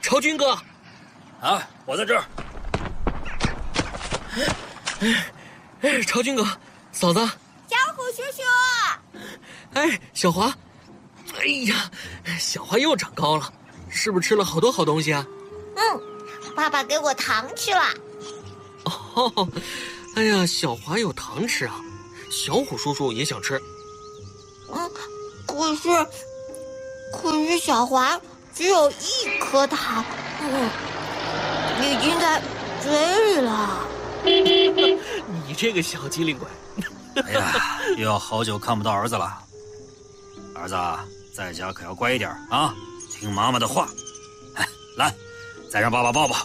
朝军哥。 啊，我在这儿。 朝军哥，嫂子。 小虎叔叔。 哎，小华。哎呀，小华又长高了，是不是吃了好多好东西啊？ 爸爸给我糖吃了。 哦，哎呀，小华有糖吃啊，小虎叔叔也想吃。 可是小华只有1颗糖，已经在嘴里了。 你这个小机灵鬼！ 哎呀，又要好久看不到儿子了。儿子在家可要乖一点啊，听妈妈的话。来，再让爸爸抱抱。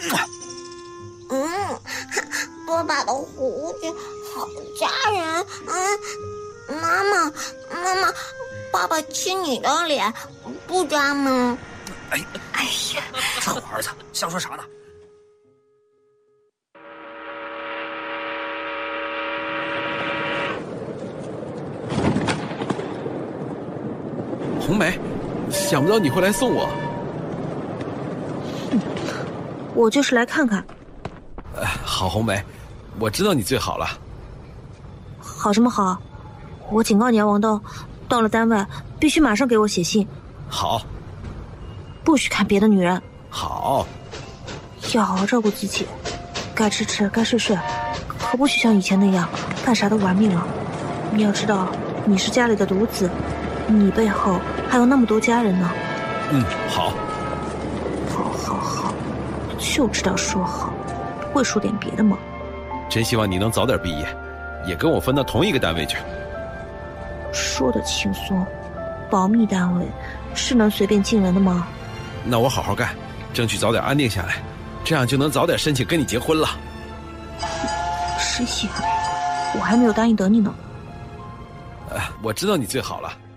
爸爸的胡子好扎人。妈妈，爸爸亲你的脸不扎吗？ 哎呀，臭儿子，想说啥呢？ 红梅，想不到你会来送我。 我就是来看看。 好，红梅，我知道你最好了。 好什么好？我警告你啊，王豆，到了单位必须马上给我写信。 好。 不许看别的女人。 好。 要好好照顾自己，该吃吃，该睡睡，可不许像以前那样干啥都玩命了。你要知道，你是家里的独子，你背后还有那么多家人呢。 好。好， 就知道说好，不会说点别的吗？ 真希望你能早点毕业，也跟我分到同一个单位去。 说的轻松，保密单位是能随便进人的吗？ 那我好好干，争取早点安定下来，这样就能早点申请跟你结婚了。 谁稀罕？我还没有答应等你呢。 我知道你最好了。